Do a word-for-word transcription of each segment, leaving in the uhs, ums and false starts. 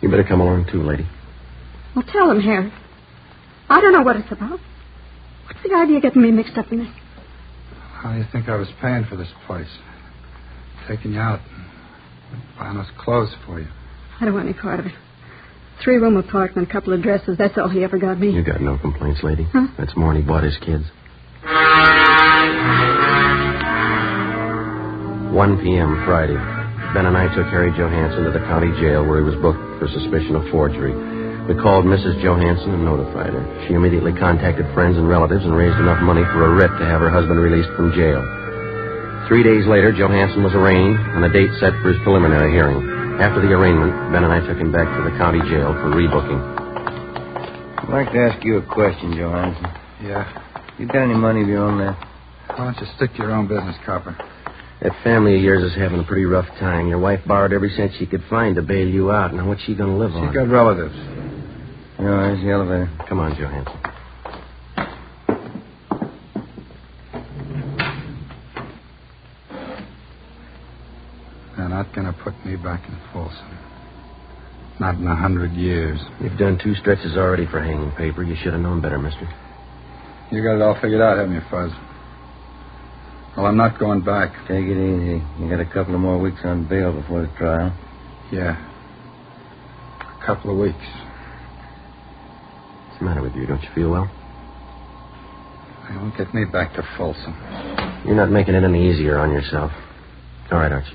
You better come along, too, lady. Well, tell him, Harry. I don't know what it's about. What's the idea of getting me mixed up in this? How do you think I was paying for this place? Taking you out and buying us clothes for you. I don't want any part of it. Three-room apartment, a couple of dresses. That's all he ever got me. You got no complaints, lady. Huh? That's more than he bought his kids. one p.m. Friday. Ben and I took Harry Johansson to the county jail where he was booked for suspicion of forgery. We called Missus Johansson and notified her. She immediately contacted friends and relatives and raised enough money for a writ to have her husband released from jail. Three days later, Johansson was arraigned and a date set for his preliminary hearing. After the arraignment, Ben and I took him back to the county jail for rebooking. I'd like to ask you a question, Johansson. Yeah. You got any money of your own there? Why don't you stick to your own business, copper? That family of yours is having a pretty rough time. Your wife borrowed every cent she could find to bail you out. Now, what's she going to live on? She's got relatives. Oh, there's the elevator. Come on, Johansson. They're not going to put me back in Folsom. Not in a hundred years. You've done two stretches already for hanging paper. You should have known better, mister. You got it all figured out, haven't you, Fuzz? Well, I'm not going back. Take it easy. You got a couple of more weeks on bail before the trial. Yeah. A couple of weeks. What's the matter with you? Don't you feel well? They won't get me back to Folsom. You're not making it any easier on yourself. All right, Archie.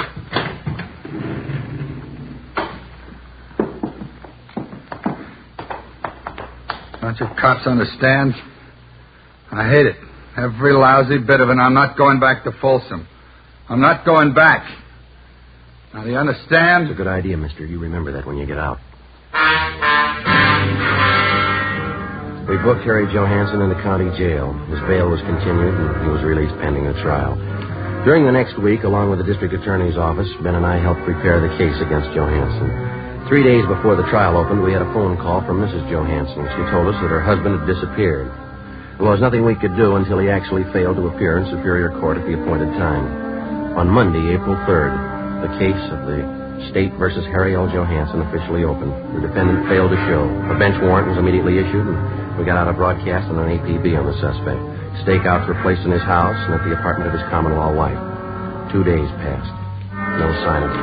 Don't you cops understand? I hate it. Every lousy bit of it. I'm not going back to Folsom. I'm not going back. Now, do you understand? It's a good idea, mister. You remember that when you get out. We booked Harry Johansson in the county jail. His bail was continued, and he was released pending the trial. During the next week, along with the district attorney's office, Ben and I helped prepare the case against Johansson. Three days before the trial opened, we had a phone call from Missus Johansson. She told us that her husband had disappeared. There was nothing we could do until he actually failed to appear in Superior Court at the appointed time. On Monday, April third, the case of the State versus Harry L. Johansson officially opened. The defendant failed to show. A bench warrant was immediately issued, and we got out a broadcast and an A P B on the suspect. Stakeouts were placed in his house and at the apartment of his common-law wife. Two days passed. No sign of him.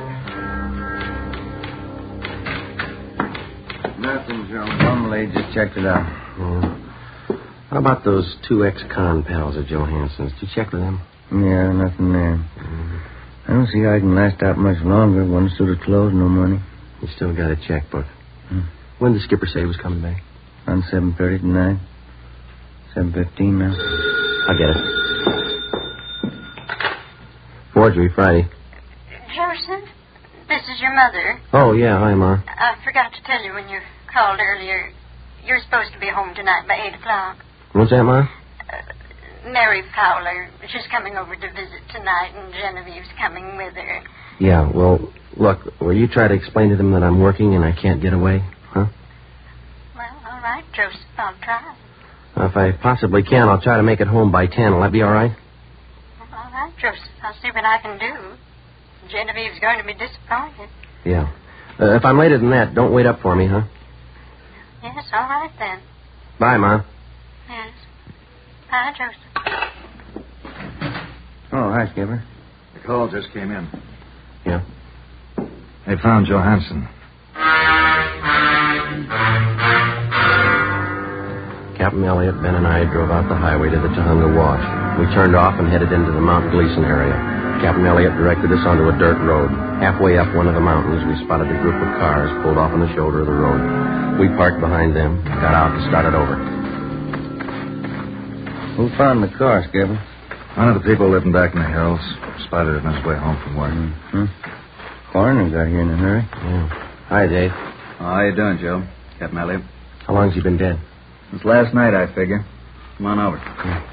Nothing, Joe. Bumley just checked it out. Yeah. How about those two ex-con pals of Johansson's? Did you check with them? Yeah, nothing there. Mm-hmm. I don't see how I can last out much longer. One suit of clothes, no money. You still got a checkbook. Hmm. When did the skipper say he was coming back? On seven thirty tonight. seven fifteen now. I'll get it. Forgery, Friday. Joseph, this is your mother. Oh, yeah. Hi, Ma. I forgot to tell you when you called earlier. You're supposed to be home tonight by eight o'clock. What's that, Ma? Uh, Mary Fowler. She's coming over to visit tonight, and Genevieve's coming with her. Yeah, well, look, will you try to explain to them that I'm working and I can't get away? Huh? Well, all right, Joseph. I'll try. Uh, if I possibly can, I'll try to make it home by ten. Will that be all right? Well, all right, Joseph. I'll see what I can do. Genevieve's going to be disappointed. Yeah. Uh, if I'm later than that, don't wait up for me, huh? Yes, all right then. Bye, Ma. Yes. Bye, Joseph. Oh, hi, Skipper. The call just came in. Yeah? They found Johansson. Captain Elliott, Ben, and I drove out the highway to the Tujunga Wash. We turned off and headed into the Mount Gleason area. Captain Elliott directed us onto a dirt road. Halfway up one of the mountains, we spotted a group of cars pulled off on the shoulder of the road. We parked behind them, got out, and started over. Who found the car, Skipper? One of the people living back in the hills spotted it on his way home from work. Mm-hmm. Coroner got here in a hurry. Yeah. Hi, Dave. How you doing, Joe? Captain Elliott. How long's he been dead? Since last night, I figure. Come on over. Yeah.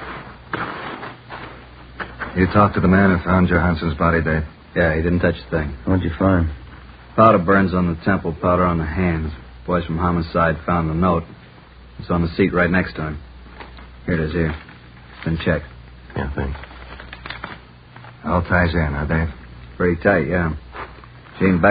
You talked to the man who found Johansson's body, Dave? Yeah, he didn't touch a thing. What'd you find? Powder burns on the temple, powder on the hands. Boys from homicide found the note. It's on the seat right next to him. Here it is, here. It's been checked. Yeah, thanks. All ties in, huh, Dave? Pretty tight, yeah. Gene